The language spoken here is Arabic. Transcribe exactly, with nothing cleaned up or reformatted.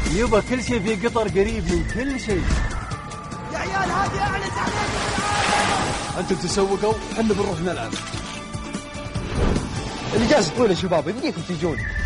يبا كل شيء في قطر قريب من كل شيء. يا عيال هذه أعلى تعليق. أنتم تسوقوا، حنا بنروح نلعب. الإجازة طويلة شباب، يمديكم تجون.